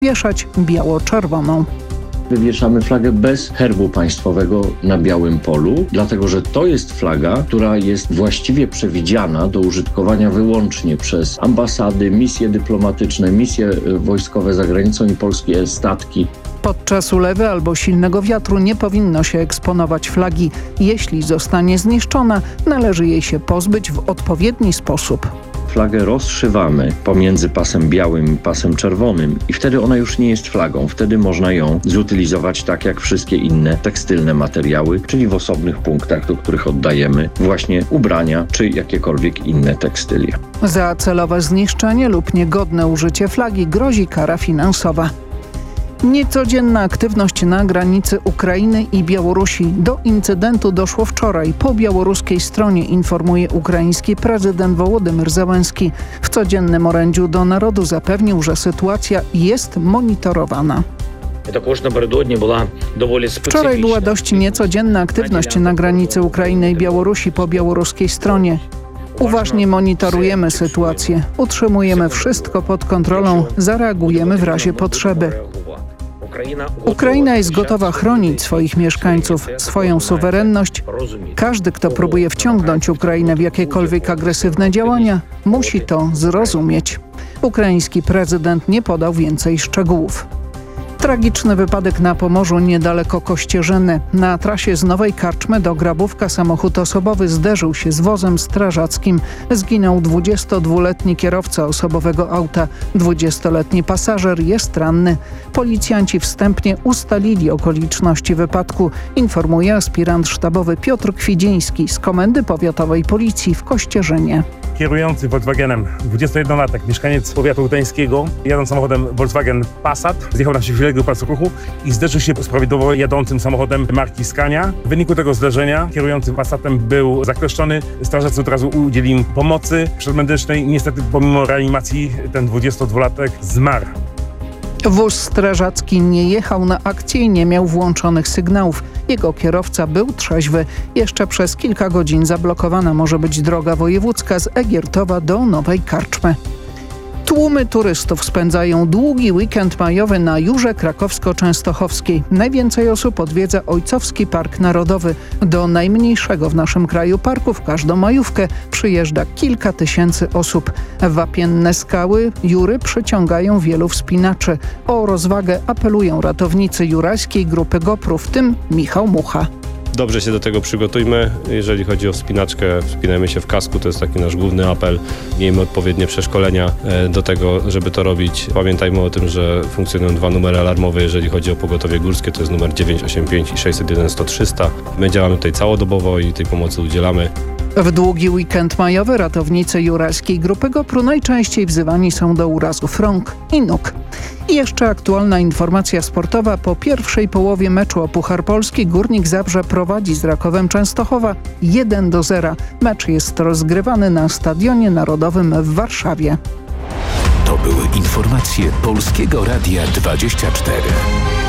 wieszać biało-czerwoną. Wywieszamy flagę bez herbu państwowego na białym polu, dlatego że to jest flaga, która jest właściwie przewidziana do użytkowania wyłącznie przez ambasady, misje dyplomatyczne, misje wojskowe za granicą i polskie statki. Podczas ulewy albo silnego wiatru nie powinno się eksponować flagi. Jeśli zostanie zniszczona, należy jej się pozbyć w odpowiedni sposób. Flagę rozszywamy pomiędzy pasem białym i pasem czerwonym i wtedy ona już nie jest flagą. Wtedy można ją zutylizować tak jak wszystkie inne tekstylne materiały, czyli w osobnych punktach, do których oddajemy właśnie ubrania czy jakiekolwiek inne tekstylia. Za celowe zniszczenie lub niegodne użycie flagi grozi kara finansowa. Niecodzienna aktywność na granicy Ukrainy i Białorusi. Do incydentu doszło wczoraj. Po białoruskiej stronie informuje ukraiński prezydent Wołodymyr Zełenski. W codziennym orędziu do narodu zapewnił, że sytuacja jest monitorowana. Wczoraj była dość niecodzienna aktywność na granicy Ukrainy i Białorusi po białoruskiej stronie. Uważnie monitorujemy sytuację. Utrzymujemy wszystko pod kontrolą. Zareagujemy w razie potrzeby. Ukraina jest gotowa chronić swoich mieszkańców, swoją suwerenność. Każdy, kto próbuje wciągnąć Ukrainę w jakiekolwiek agresywne działania, musi to zrozumieć. Ukraiński prezydent nie podał więcej szczegółów. Tragiczny wypadek na Pomorzu niedaleko Kościerzyny. Na trasie z Nowej Karczmy do Grabówka samochód osobowy zderzył się z wozem strażackim. Zginął 22-letni kierowca osobowego auta. 20-letni pasażer jest ranny. Policjanci wstępnie ustalili okoliczności wypadku, informuje aspirant sztabowy Piotr Kwidziński z Komendy Powiatowej Policji w Kościerzynie. Kierujący Volkswagenem, 21-latek, mieszkaniec powiatu gdańskiego, jadąc samochodem Volkswagen Passat, zjechał na przeciwległy pas ruchu i zderzył się z prawidłowo jadącym samochodem marki Scania. W wyniku tego zderzenia kierujący Passatem był zakleszczony. Strażacy od razu udzielili im pomocy przedmedycznej. Niestety pomimo reanimacji ten 22-latek zmarł. Wóz strażacki nie jechał na akcję i nie miał włączonych sygnałów. Jego kierowca był trzeźwy. Jeszcze przez kilka godzin zablokowana może być droga wojewódzka z Egiertowa do Nowej Karczmy. Tłumy turystów spędzają długi weekend majowy na Jurze Krakowsko-Częstochowskiej. Najwięcej osób odwiedza Ojcowski Park Narodowy. Do najmniejszego w naszym kraju parku w każdą majówkę przyjeżdża kilka tysięcy osób. Wapienne skały Jury przyciągają wielu wspinaczy. O rozwagę apelują ratownicy jurajskiej grupy GoPro, w tym Michał Mucha. Dobrze się do tego przygotujmy. Jeżeli chodzi o wspinaczkę, wspinajmy się w kasku, to jest taki nasz główny apel. Miejmy odpowiednie przeszkolenia do tego, żeby to robić. Pamiętajmy o tym, że funkcjonują 2 numery alarmowe, jeżeli chodzi o pogotowie górskie, to jest numer 985 i 601 100 300. My działamy tutaj całodobowo i tej pomocy udzielamy. W długi weekend majowy ratownicy jurajskiej grupy GoPro najczęściej wzywani są do urazów rąk i nóg. I jeszcze aktualna informacja sportowa. Po pierwszej połowie meczu o Puchar Polski Górnik Zabrze prowadzi z Rakowem Częstochowa 1-0. Mecz jest rozgrywany na Stadionie Narodowym w Warszawie. To były informacje Polskiego Radia 24.